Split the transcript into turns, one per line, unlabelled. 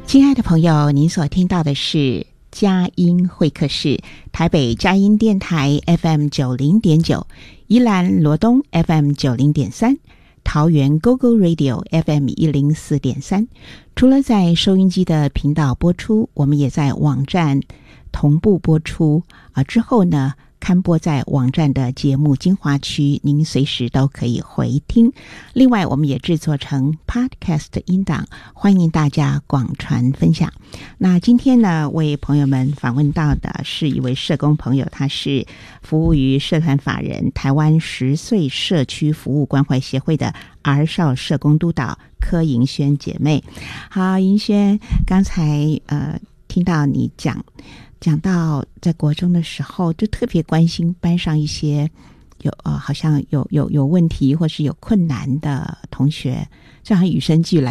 亲爱的朋友，您所听到的是佳音会客室，台北佳音电台 FM90.9， 宜兰罗东 FM90.3， 桃园 GoGo Radio FM104.3。 除了在收音机的频道播出，我们也在网站同步播出之后呢，刊播在网站的节目精华区，您随时都可以回听。另外我们也制作成 Podcast 音档，欢迎大家广传分享。那今天呢，为朋友们访问到的是一位社工朋友，他是服务于社团法人台湾10岁社区服务关怀协会的儿少社工督导柯银轩姐妹。好，银轩，刚才听到你讲到在国中的时候，就特别关心班上一些好像有问题或是有困难的同学，这样与生俱来